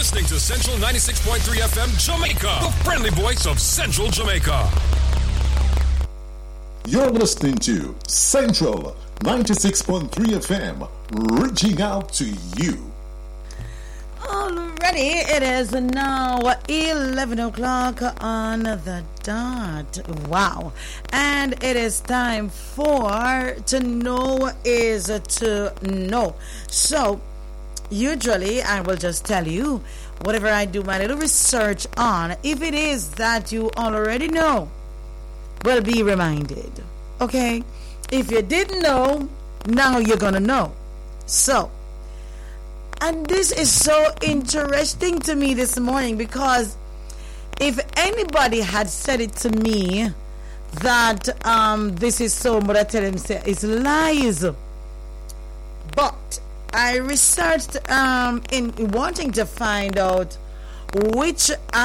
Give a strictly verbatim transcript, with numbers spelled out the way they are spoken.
listening to Central ninety-six point three F M Jamaica, the friendly voice of Central Jamaica. You're listening to Central ninety-six point three F M, reaching out to you. Alrighty, it is now eleven o'clock on the dot. Wow. And it is time for To Know is to Know. So, usually I will just tell you whatever I do my little research on. If it is that you already know, well, be reminded. Okay? If you didn't know, now you're gonna know. So, and this is so interesting to me this morning, because if anybody had said it to me that um, this is so, but I tell them say it's lies. But I researched um, in wanting to find out which